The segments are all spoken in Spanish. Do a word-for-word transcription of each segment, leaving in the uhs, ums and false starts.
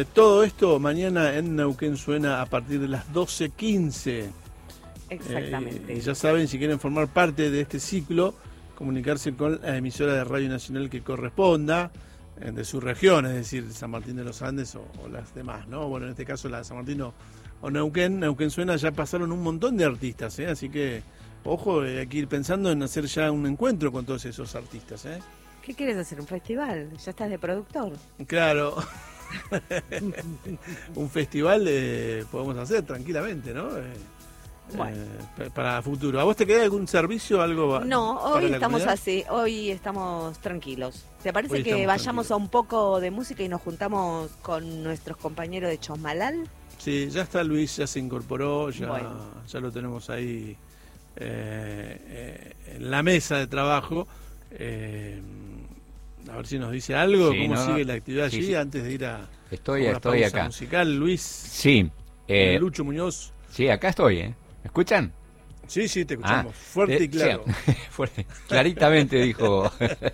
Eh, todo esto mañana en Neuquén Suena a partir de las doce quince. Exactamente. Eh, y ya saben, si quieren formar parte de este ciclo, comunicarse con la emisora de Radio Nacional que corresponda, eh, de su región, es decir, San Martín de los Andes o, o las demás, ¿no? Bueno, en este caso la de San Martín o, o Neuquén. Neuquén Suena ya pasaron un montón de artistas, ¿eh? Así que, ojo, eh, hay que ir pensando en hacer ya un encuentro con todos esos artistas, ¿eh? ¿Qué quieres hacer? ¿Un festival? Ya estás de productor. Claro. Un festival eh, podemos hacer tranquilamente, ¿no? Eh, bueno. eh, para futuro. ¿A vos te queda algún servicio, algo? No, hoy estamos comunidad? así, hoy estamos tranquilos. ¿Te parece Hoy que estamos vayamos tranquilos. a un poco de música y nos juntamos con nuestros compañeros de Chosmalal? Sí, ya está Luis, ya se incorporó, ya, Bueno. ya lo tenemos ahí eh, eh, en la mesa de trabajo. Eh, a ver si nos dice algo, Sí, cómo no, sigue la actividad sí, allí sí. antes de ir a, Estoy, a una estoy pausa acá. musical. Luis, Sí, eh, Lucho Muñoz. sí, acá estoy, ¿eh? ¿Me escuchan? Sí, sí, te escuchamos. Ah, fuerte eh, y claro. sí, fuerte, claritamente dijo.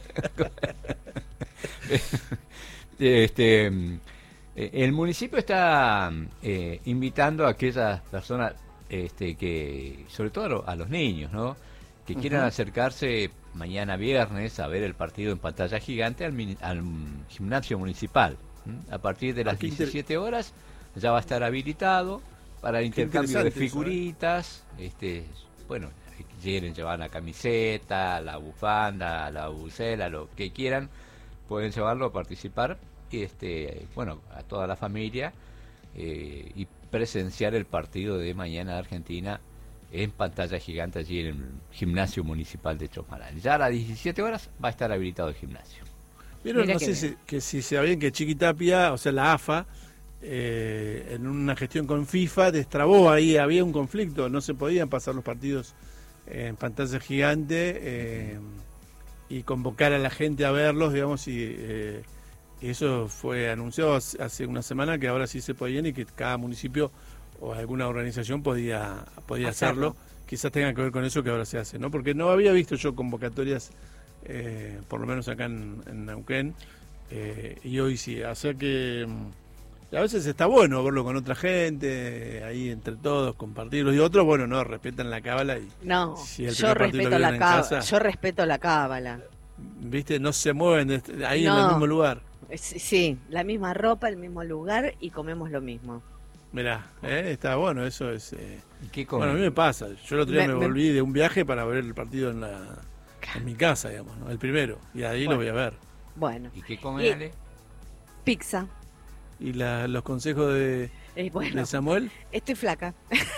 este, el municipio está eh, invitando a aquellas personas, este, que, sobre todo a, lo- a los niños, ¿no? Que quieran Ujú. acercarse mañana viernes a ver el partido en pantalla gigante al, mini- al gimnasio municipal. ¿m? A partir de Ah, las qué inter- diecisiete horas ya va a estar habilitado para el intercambio de interesante eso, ¿eh? figuritas. Este, bueno, si quieren llevar la camiseta, la bufanda, la bucela, lo que quieran, pueden llevarlo a participar. Y este, bueno, a toda la familia eh, y presenciar el partido de mañana de Argentina en pantalla gigante allí en el gimnasio municipal de Chosmalal. Ya a las diecisiete horas va a estar habilitado el gimnasio. Vieron, Mira no qué sé bien. si, que si sabían que Chiquitapia, o sea, la A F A, eh, en una gestión con FIFA, destrabó ahí, había un conflicto, no se podían pasar los partidos en pantalla gigante eh, y convocar a la gente a verlos, digamos, y eh, eso fue anunciado hace hace una semana que ahora sí se podían y que cada municipio o alguna organización podía, podía hacerlo. Hacerlo. Quizás tenga que ver con eso que ahora se hace, ¿no? Porque no había visto yo convocatorias, eh, por lo menos acá en, en Neuquén, eh, y hoy sí. O sea que mm, a veces está bueno verlo con otra gente, ahí entre todos, compartirlo. Y otros, bueno, no, respetan la cábala y, No, si el yo primer partido lo respeto vieron la en cábala. casa, Yo respeto la cábala. viste, no se mueven de este- ahí en el No. mismo lugar. Sí, sí, la misma ropa, el mismo lugar y comemos lo mismo. Mirá, eh, está bueno, eso es... eh, ¿Y qué Bueno, a mí comen? me pasa. Yo el otro día Me- me, me- volví de un viaje para ver el partido en la en mi casa, digamos, ¿no? El primero. Y ahí Bueno. lo voy a ver. Bueno, ¿Y qué comen, Y- Ale? pizza. ¿Y la- los consejos de, Eh, bueno, de Samuel? estoy flaca.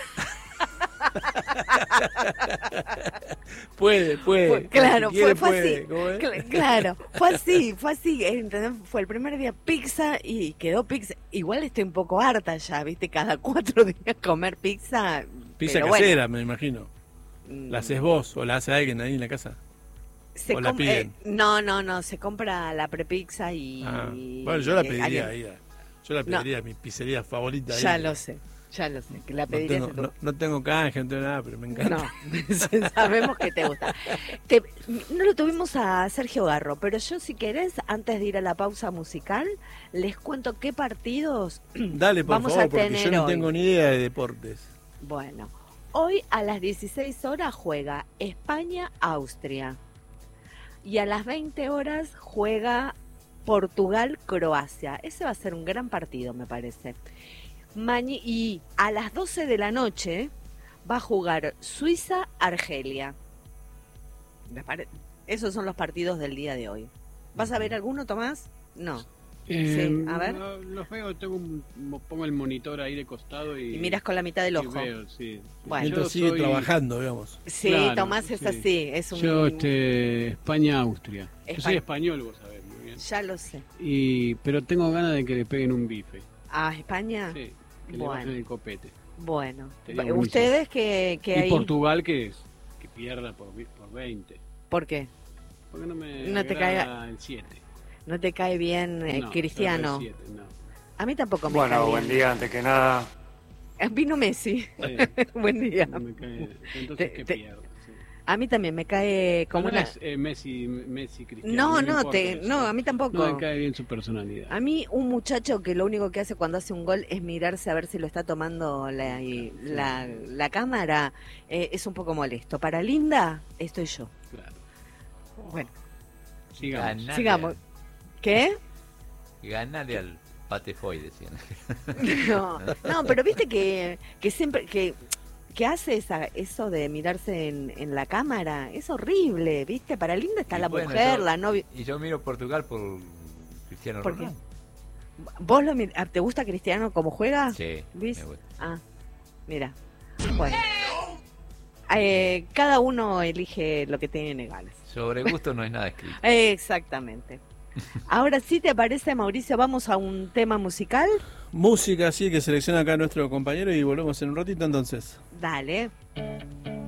Puede, puede. Fue- claro, Si quiere, fue, fue puede. así. ¿Cómo es? Cl- Claro, fue así, fue así. ¿Entendés? Fue el primer día pizza y quedó pizza. Igual estoy un poco harta ya, ¿viste? Cada cuatro días comer pizza. Pizza pero casera, me imagino. bueno, ¿La haces vos o la hace alguien ahí en la casa? se o la com- piden? eh, no, no, no, se compra la prepizza y... Ah, bueno, yo la y pediría alguien- ahí. Yo la No. pediría, mi pizzería favorita. Ya ahí. lo sé, ya lo sé, que la No pedirías tengo, a tu- no, no tengo canje, no tengo nada, pero me encanta. No, sabemos que te gusta. Te- no lo tuvimos a Sergio Garro, pero yo si querés, antes de ir a la pausa musical, les cuento qué partidos Dale, por vamos favor, a porque tener yo no hoy. tengo ni idea de deportes. Bueno, hoy a las dieciséis horas juega España-Austria y a las veinte horas juega Portugal-Croacia. Ese va a ser un gran partido, me parece. Mañi- y a las doce de la noche va a jugar Suiza-Argelia. Me pare- Esos son los partidos del día de hoy. ¿Vas a ver alguno, Tomás? No. Eh, Sí, a ver. no, los veo, tengo un- mo- pongo el monitor ahí de costado y, Y miras con la mitad del y ojo. veo, sí. Bueno. Mientras Yo sigue soy- trabajando, digamos. Sí, Claro, Tomás es sí. así. Es un... Yo, este, España-Austria. Yo España. soy español, vos sabés, muy bien. Ya lo sé. Y, pero tengo ganas de que le peguen un bife. ¿A España? Sí, que le Bueno. bajen el copete. Bueno, Sería Va- buenísimo. ustedes que, que y ahí, Portugal que es que pierda por, vi- por veinte. ¿por qué? Porque no me No te agrada caiga- el siete. ¿No te cae bien eh, No, Cristiano? el siete, no. A mí tampoco me Bueno, cae buen bien. día, antes que nada. Eh, Vino Messi. Sí, Buen día. no me cae- entonces Te- que te- pierda. Sí. A mí también me cae como no una... es eh, Messi, Messi, Cristiano. No, me no, importa te, eso. no, a mí tampoco. No me cae bien su personalidad. A mí un muchacho que lo único que hace cuando hace un gol es mirarse a ver si lo está tomando la, y- la, la cámara, eh, es un poco molesto. Para Linda, estoy yo. Claro. Bueno, Sigamos. Ganale sigamos. al- ¿Qué? Ganale al Patefoy, decían. No, no, pero viste que, que siempre que, que hace esa, eso de mirarse en, en la cámara, es horrible, ¿viste? Para Linda está Y la bueno, mujer, yo- la novia. Y yo miro Portugal por Cristiano ¿Por qué? Ronaldo. ¿Vos lo, mir- ah, te gusta Cristiano como juega? Sí, Luis. me gusta. Ah, mira. Bueno. Eh, cada uno elige lo que tiene ganas. Sobre gusto no hay nada escrito. Exactamente. Ahora sí, ¿te parece, Mauricio? Vamos a un tema musical. Música, sí, que selecciona acá nuestro compañero y volvemos en un ratito entonces. Dale.